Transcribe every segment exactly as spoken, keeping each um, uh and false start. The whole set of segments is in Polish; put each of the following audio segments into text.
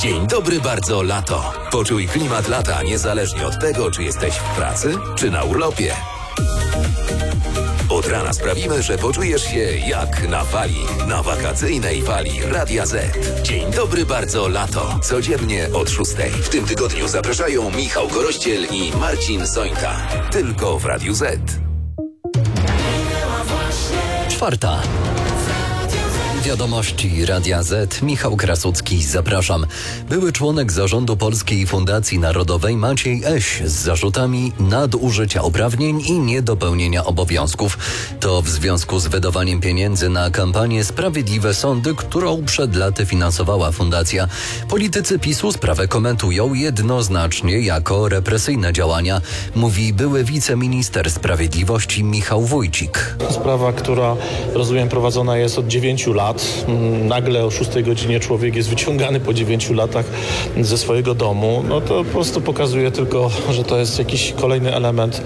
Dzień dobry bardzo lato. Poczuj klimat lata niezależnie od tego, czy jesteś w pracy, czy na urlopie. Od rana sprawimy, że poczujesz się jak na fali, na wakacyjnej fali Radia Z. Dzień dobry bardzo lato. Codziennie od szóstej. W tym tygodniu zapraszają Michał Gorościel i Marcin Sońta. Tylko w Radiu Z. Czwarta. Wiadomości Radia Z. Michał Krasucki, zapraszam. Były członek zarządu Polskiej Fundacji Narodowej Maciej Eś z zarzutami nadużycia uprawnień i niedopełnienia obowiązków. To w związku z wydawaniem pieniędzy na kampanię Sprawiedliwe Sądy, którą przed laty finansowała fundacja. Politycy PiSu sprawę komentują jednoznacznie jako represyjne działania, mówi były wiceminister sprawiedliwości Michał Wójcik. Sprawa, która rozumiem prowadzona jest od dziewięciu lat. Nagle o szóstej godzinie człowiek jest wyciągany po dziewięciu latach ze swojego domu. No to po prostu pokazuje tylko, że to jest jakiś kolejny element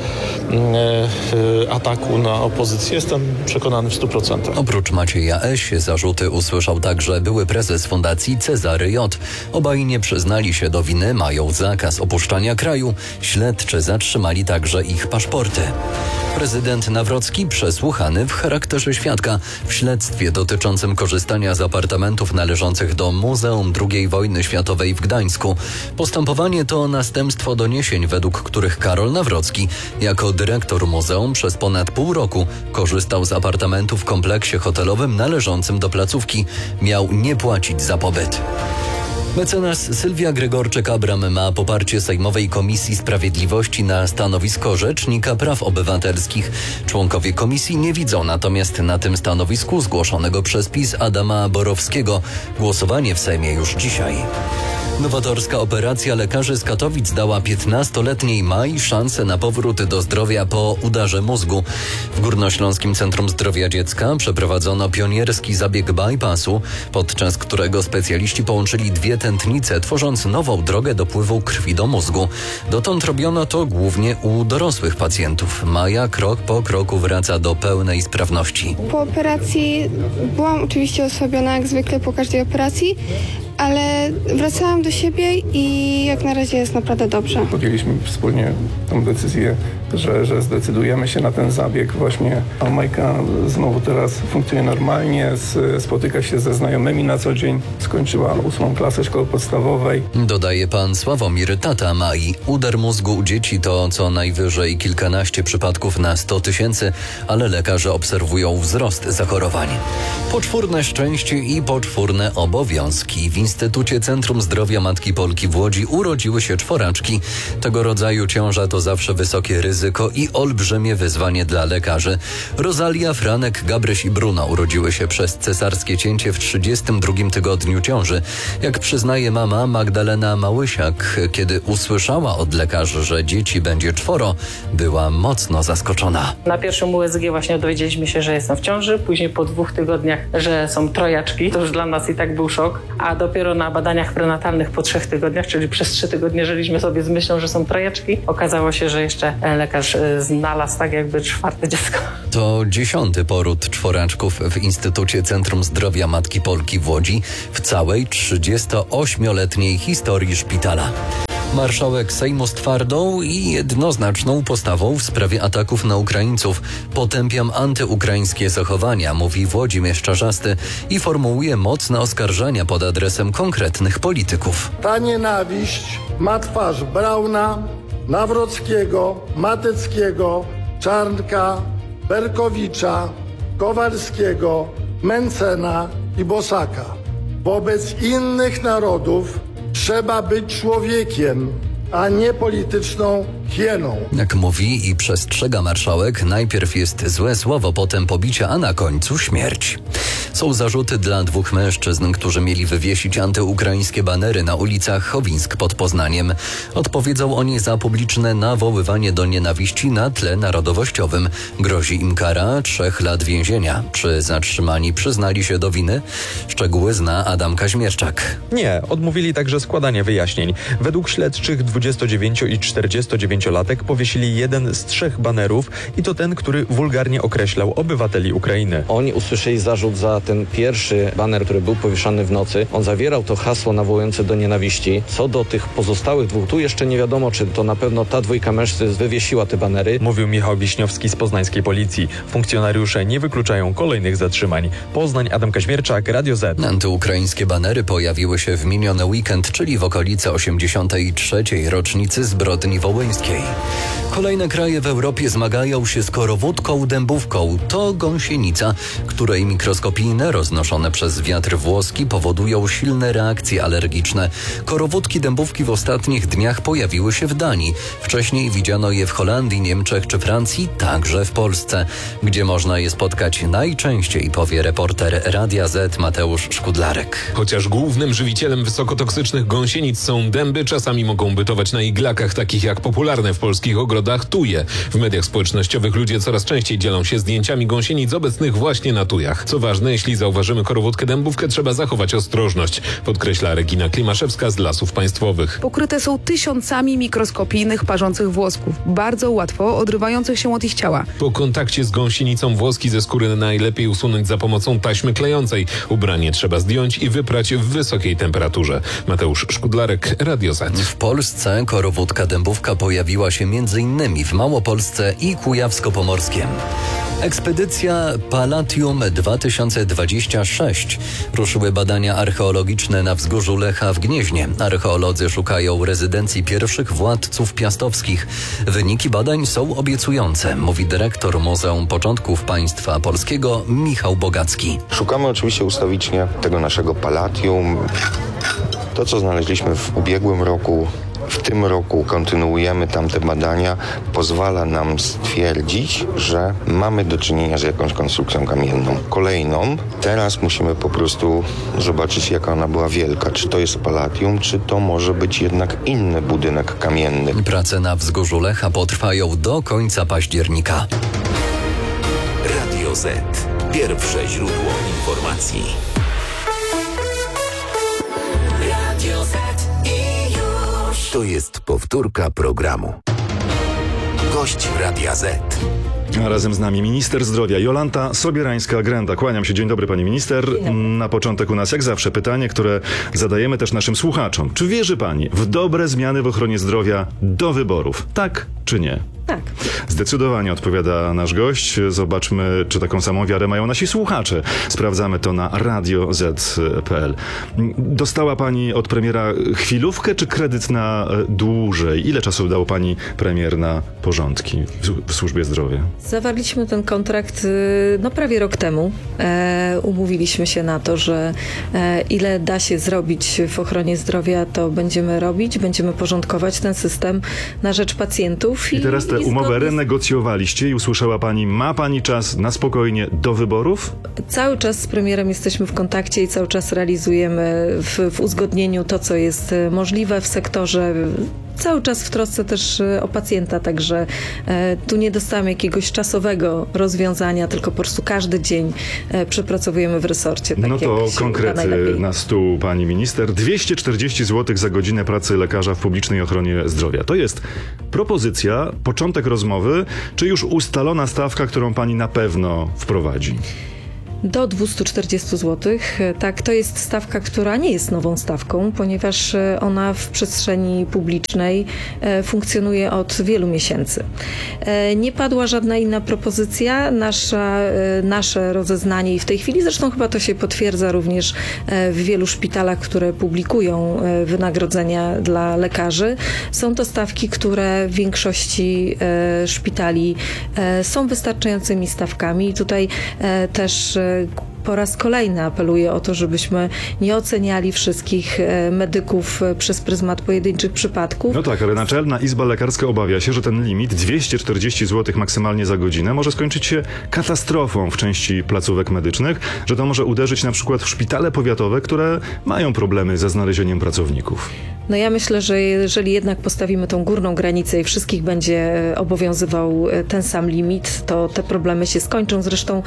e, ataku na opozycję. Jestem przekonany w stu procentach. Oprócz Macieja Eś zarzuty usłyszał także były prezes fundacji Cezary J. Obaj nie przyznali się do winy, mają zakaz opuszczania kraju. Śledczy zatrzymali także ich paszporty. Prezydent Nawrocki przesłuchany w charakterze świadka w śledztwie dotyczącym korzystania z apartamentów należących do Muzeum drugiej Wojny Światowej w Gdańsku. Postępowanie to następstwo doniesień, według których Karol Nawrocki jako dyrektor muzeum przez ponad pół roku korzystał z apartamentów w kompleksie hotelowym należącym do placówki. Miał nie płacić za pobyt. Mecenas Sylwia Gregorczyk-Abram ma poparcie Sejmowej Komisji Sprawiedliwości na stanowisko Rzecznika Praw Obywatelskich. Członkowie komisji nie widzą natomiast na tym stanowisku zgłoszonego przez PiS Adama Borowskiego. Głosowanie w Sejmie już dzisiaj. Nowatorska operacja lekarzy z Katowic dała piętnastoletniej Mai szansę na powrót do zdrowia po udarze mózgu. W Górnośląskim Centrum Zdrowia Dziecka przeprowadzono pionierski zabieg bypassu, podczas którego specjaliści połączyli dwie tętnice, tworząc nową drogę dopływu krwi do mózgu. Dotąd robiono to głównie u dorosłych pacjentów. Maja krok po kroku wraca do pełnej sprawności. Po operacji byłam oczywiście osłabiona, jak zwykle po każdej operacji, ale wracałam do siebie i jak na razie jest naprawdę dobrze. Podjęliśmy wspólnie tą decyzję, że, że zdecydujemy się na ten zabieg właśnie. A Majka znowu teraz funkcjonuje normalnie, spotyka się ze znajomymi na co dzień, skończyła ósmą klasę szkoły podstawowej. Dodaje pan Sławomir, tata Mai. Udar mózgu u dzieci to co najwyżej kilkanaście przypadków na sto tysięcy, ale lekarze obserwują wzrost zachorowań. Poczwórne szczęście i poczwórne obowiązki. W Instytucie Centrum Zdrowia Matki Polki w Łodzi urodziły się czworaczki. Tego rodzaju ciąża to zawsze wysokie ryzyko i olbrzymie wyzwanie dla lekarzy. Rosalia, Franek, Gabryś i Bruno urodziły się przez cesarskie cięcie w trzydziestym drugim tygodniu ciąży. Jak przyznaje mama Magdalena Małysiak, kiedy usłyszała od lekarzy, że dzieci będzie czworo, była mocno zaskoczona. Na pierwszym U S G właśnie dowiedzieliśmy się, że jestem w ciąży, później po dwóch tygodniach, że są trojaczki. To już dla nas i tak był szok, a dopiero na badaniach prenatalnych po trzech tygodniach, czyli przez trzy tygodnie żyliśmy sobie z myślą, że są trojaczki. Okazało się, że jeszcze lekarz znalazł tak jakby czwarte dziecko. To dziesiąty poród czworaczków w Instytucie Centrum Zdrowia Matki Polki w Łodzi w całej trzydziestoośmioletniej historii szpitala. Marszałek Sejmu z twardą i jednoznaczną postawą w sprawie ataków na Ukraińców. Potępiam antyukraińskie zachowania, mówi Włodzimierz Czarzasty i formułuje mocne oskarżenia pod adresem konkretnych polityków. Ta nienawiść ma twarz Brauna, Nawrockiego, Mateckiego, Czarnka, Berkowicza, Kowalskiego, Mencena i Bosaka. Wobec innych narodów trzeba być człowiekiem, a nie polityczną hieną. Jak mówi i przestrzega marszałek, najpierw jest złe słowo, potem pobicia, a na końcu śmierć. Są zarzuty dla dwóch mężczyzn, którzy mieli wywiesić antyukraińskie banery na ulicach Chowińsk pod Poznaniem. Odpowiedzą oni za publiczne nawoływanie do nienawiści na tle narodowościowym. Grozi im kara trzech lat więzienia. Czy zatrzymani przyznali się do winy? Szczegóły zna Adam Kaźmierczak. Nie, odmówili także składania wyjaśnień. Według śledczych dwudziestodziewięcio- i czterdziestodziewięciolatek powiesili jeden z trzech banerów i to ten, który wulgarnie określał obywateli Ukrainy. Oni usłyszeli zarzut za ten pierwszy baner, który był powieszany w nocy, on zawierał to hasło nawołujące do nienawiści. Co do tych pozostałych dwóch, tu jeszcze nie wiadomo, czy to na pewno ta dwójka mężczyzn wywiesiła te banery. Mówił Michał Wiśniowski z poznańskiej policji. Funkcjonariusze nie wykluczają kolejnych zatrzymań. Poznań, Adam Kaźmierczak, Radio Z. Antyukraińskie banery pojawiły się w miniony weekend, czyli w okolicy osiemdziesiątej trzeciej rocznicy zbrodni wołyńskiej. Kolejne kraje w Europie zmagają się z korowódką dębówką. To gąsienica, której mikroskopijne, roznoszone przez wiatr włoski powodują silne reakcje alergiczne. Korowódki dębówki w ostatnich dniach pojawiły się w Danii. Wcześniej widziano je w Holandii, Niemczech czy Francji, także w Polsce, gdzie można je spotkać najczęściej, powie reporter Radia Z Mateusz Szkudlarek. Chociaż głównym żywicielem wysokotoksycznych gąsienic są dęby, czasami mogą bytować na iglakach, takich jak popularne w polskich ogrodach tuje. W mediach społecznościowych ludzie coraz częściej dzielą się zdjęciami gąsienic obecnych właśnie na tujach. Co ważne, jeśli zauważymy korowódkę dębówkę, trzeba zachować ostrożność, podkreśla Regina Klimaszewska z Lasów Państwowych. Pokryte są tysiącami mikroskopijnych, parzących włosków, bardzo łatwo odrywających się od ich ciała. Po kontakcie z gąsienicą włoski ze skóry najlepiej usunąć za pomocą taśmy klejącej. Ubranie trzeba zdjąć i wyprać w wysokiej temperaturze. Mateusz Szkudlarek, Radio Z. W Polsce korowódka dębówka pojawiła się m.in. w Małopolsce i Kujawsko-Pomorskiem. Ekspedycja Palatium dwa tysiące dwadzieścia sześć. Ruszyły badania archeologiczne na wzgórzu Lecha w Gnieźnie. Archeolodzy szukają rezydencji pierwszych władców piastowskich. Wyniki badań są obiecujące, mówi dyrektor Muzeum Początków Państwa Polskiego Michał Bogacki. Szukamy oczywiście ustawicznie tego naszego Palatium. To, co znaleźliśmy w ubiegłym roku, w tym roku kontynuujemy tamte badania, pozwala nam stwierdzić, że mamy do czynienia z jakąś konstrukcją kamienną. Kolejną, teraz musimy po prostu zobaczyć, jaka ona była wielka. Czy to jest Palatium, czy to może być jednak inny budynek kamienny. Prace na wzgórzu Lecha potrwają do końca października. Radio Z. Pierwsze źródło informacji. Radio Z. To jest powtórka programu. Gość Radia Z. A razem z nami minister zdrowia Jolanta Sobierańska-Grenda. Kłaniam się. Dzień dobry, pani minister. Na początek u nas, jak zawsze, pytanie, które zadajemy też naszym słuchaczom. Czy wierzy pani w dobre zmiany w ochronie zdrowia do wyborów? Tak czy nie? Tak. Zdecydowanie odpowiada nasz gość. Zobaczmy, czy taką samą wiarę mają nasi słuchacze. Sprawdzamy to na radio z kropka p l. Dostała pani od premiera chwilówkę czy kredyt na dłużej? Ile czasu dał pani premier na porządki w, w służbie zdrowia? Zawarliśmy ten kontrakt no prawie rok temu. E, umówiliśmy się na to, że e, ile da się zrobić w ochronie zdrowia, to będziemy robić. Będziemy porządkować ten system na rzecz pacjentów. I, I teraz tę umowę renegocjowaliście i usłyszała pani, ma pani czas na spokojnie do wyborów? Cały czas z premierem jesteśmy w kontakcie i cały czas realizujemy w, w uzgodnieniu to, co jest możliwe w sektorze. Cały czas w trosce też o pacjenta, także e, tu nie dostałem jakiegoś czasowego rozwiązania, tylko po prostu każdy dzień e, przepracowujemy w resorcie. Tak no to konkrety na stół, pani minister. dwieście czterdzieści złotych za godzinę pracy lekarza w publicznej ochronie zdrowia. To jest propozycja, początek rozmowy, czy już ustalona stawka, którą pani na pewno wprowadzi? Do dwieście czterdzieści złotych. Tak, to jest stawka, która nie jest nową stawką, ponieważ ona w przestrzeni publicznej funkcjonuje od wielu miesięcy. Nie padła żadna inna propozycja. Nasza, nasze rozeznanie i w tej chwili, zresztą chyba to się potwierdza również w wielu szpitalach, które publikują wynagrodzenia dla lekarzy. Są to stawki, które w większości szpitali są wystarczającymi stawkami. I tutaj też po raz kolejny apeluję o to, żebyśmy nie oceniali wszystkich medyków przez pryzmat pojedynczych przypadków. No tak, ale Naczelna Izba Lekarska obawia się, że ten limit dwieście czterdzieści złotych maksymalnie za godzinę może skończyć się katastrofą w części placówek medycznych, że to może uderzyć na przykład w szpitale powiatowe, które mają problemy ze znalezieniem pracowników. No ja myślę, że jeżeli jednak postawimy tą górną granicę i wszystkich będzie obowiązywał ten sam limit, to te problemy się skończą. Zresztą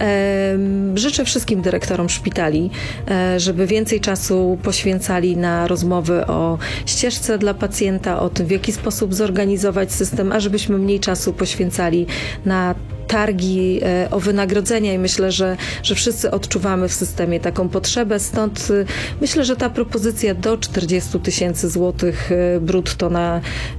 e, życzę wszystkim dyrektorom szpitali, e, żeby więcej czasu poświęcali na rozmowy o ścieżce dla pacjenta, o tym, w jaki sposób zorganizować system, a żebyśmy mniej czasu poświęcali na targi o wynagrodzenia i myślę, że, że wszyscy odczuwamy w systemie taką potrzebę, stąd myślę, że ta propozycja do czterdziestu tysięcy złotych brutto na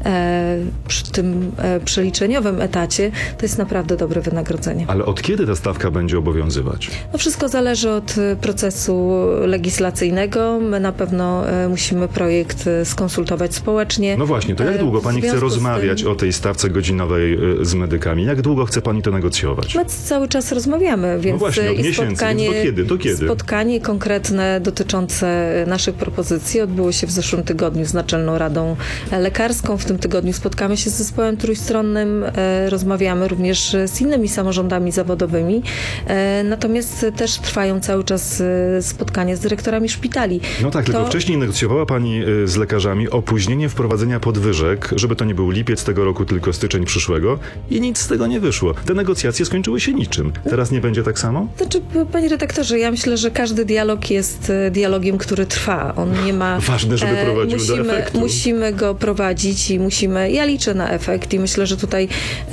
przy tym przeliczeniowym etacie to jest naprawdę dobre wynagrodzenie. Ale od kiedy ta stawka będzie obowiązywać? No wszystko zależy od procesu legislacyjnego. My na pewno musimy projekt skonsultować społecznie. No właśnie, to jak długo pani chce rozmawiać tym... o tej stawce godzinowej z medykami? Jak długo chce pani to negocjować? My cały czas rozmawiamy, więc no właśnie, od i miesięcy, spotkanie, więc do kiedy? Do kiedy? spotkanie konkretne dotyczące naszych propozycji odbyło się w zeszłym tygodniu z Naczelną Radą Lekarską. W tym tygodniu spotkamy się z zespołem trójstronnym, rozmawiamy również z innymi samorządami zawodowymi, natomiast też trwają cały czas spotkania z dyrektorami szpitali. No tak, to... tylko wcześniej negocjowała pani z lekarzami opóźnienie wprowadzenia podwyżek, żeby to nie był lipiec tego roku, tylko styczeń przyszłego i nic z tego nie wyszło. Te negocjacje skończyły się niczym. Teraz nie będzie tak samo? Znaczy, panie redaktorze, ja myślę, że każdy dialog jest dialogiem, który trwa. On nie ma... Ważne, żeby prowadził musimy, do efektu. Musimy go prowadzić i musimy... Ja liczę na efekt i myślę, że tutaj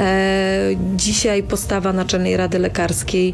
e, dzisiaj postawa Naczelnej Rady Lekarskiej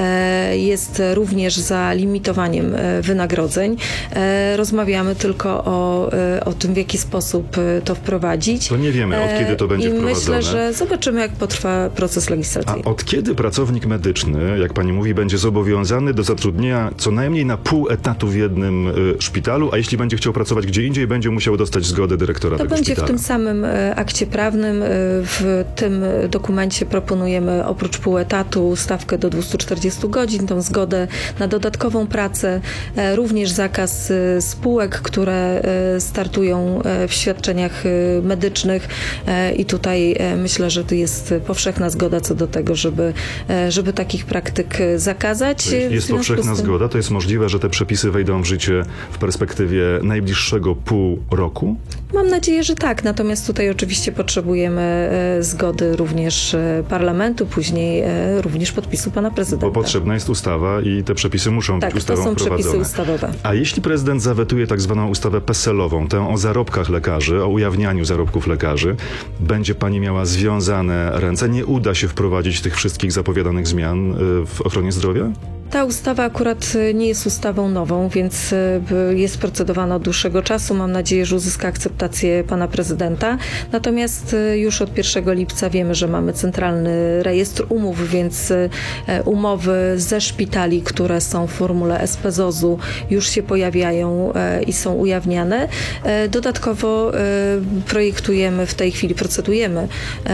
e, jest również za limitowaniem e, wynagrodzeń. E, rozmawiamy tylko o, e, o tym, w jaki sposób to wprowadzić. To nie wiemy, od kiedy to będzie e, I wprowadzone. myślę, że zobaczymy, jak potrwa proces legislacyjny. A od kiedy pracownik medyczny, jak pani mówi, będzie zobowiązany do zatrudnienia co najmniej na pół etatu w jednym y, szpitalu, a jeśli będzie chciał pracować gdzie indziej, będzie musiał dostać zgodę dyrektora to tego będzie szpitala? W tym samym akcie prawnym. W tym dokumencie proponujemy oprócz pół etatu stawkę do dwustu czterdziestu godzin, tą zgodę na dodatkową pracę, również zakaz spółek, które startują w świadczeniach medycznych i tutaj myślę, że to jest powszechna zgoda co do tego, żeby, żeby takich praktyk zakazać. Jest powszechna tym... zgoda, to jest możliwe, że te przepisy wejdą w życie w perspektywie najbliższego pół roku? Mam nadzieję, że tak, natomiast tutaj oczywiście potrzebujemy zgody również parlamentu, później również podpisu pana prezydenta. Bo potrzebna jest ustawa i te przepisy muszą tak, być ustawą to są wprowadzone. Przepisy ustawowe. A jeśli prezydent zawetuje tak zwaną ustawę peselową, tę o zarobkach lekarzy, o ujawnianiu zarobków lekarzy, będzie pani miała związane ręce? Nie uda się wprowadzić tych wszystkich zapowiadanych zmian w ochronie zdrowia? Ta ustawa akurat nie jest ustawą nową, więc jest procedowana od dłuższego czasu. Mam nadzieję, że uzyska akceptację pana prezydenta. Natomiast już od pierwszego lipca wiemy, że mamy centralny rejestr umów, więc umowy ze szpitali, które są w formule S P Z O Z-u już się pojawiają i są ujawniane. Dodatkowo projektujemy, w tej chwili procedujemy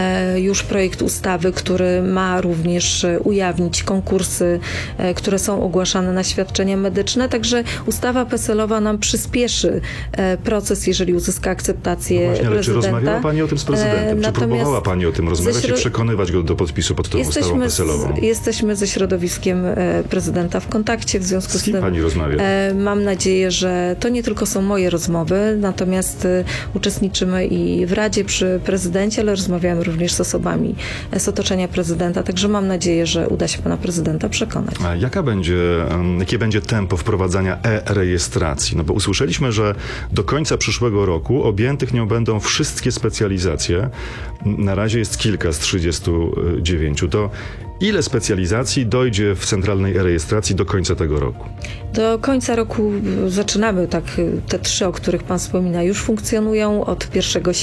już projekt ustawy, który ma również ujawnić konkursy, które są ogłaszane na świadczenia medyczne, także ustawa peselowa nam przyspieszy proces, jeżeli uzyska akceptację no właśnie, ale prezydenta. Czy rozmawiała pani o tym z prezydentem? Natomiast czy próbowała pani o tym rozmawiać środ... i przekonywać go do podpisu pod tą jesteśmy ustawą peselową? Z, jesteśmy ze środowiskiem prezydenta w kontakcie, w związku z, z kim tym pani rozmawia? Mam nadzieję, że to nie tylko są moje rozmowy, natomiast uczestniczymy i w Radzie przy prezydencie, ale rozmawiamy również z osobami z otoczenia prezydenta, także mam nadzieję, że uda się pana prezydenta przekonać. A jaka będzie, jakie będzie tempo wprowadzania e-rejestracji? No bo usłyszeliśmy, że do końca przyszłego roku objętych nią będą wszystkie specjalizacje. Na razie jest kilka z trzydziestu dziewięciu. To ile specjalizacji dojdzie w centralnej e-rejestracji do końca tego roku? Do końca roku zaczynamy, tak, te trzy, o których pan wspomina, już funkcjonują od pierwszego